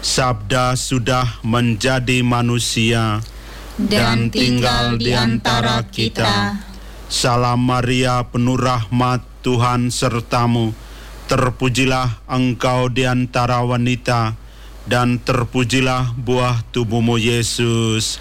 Sabda sudah menjadi manusia dan tinggal di antara kita. Salam Maria, penuh rahmat, Tuhan sertamu. Terpujilah engkau di antara wanita, dan terpujilah buah tubuhmu Yesus.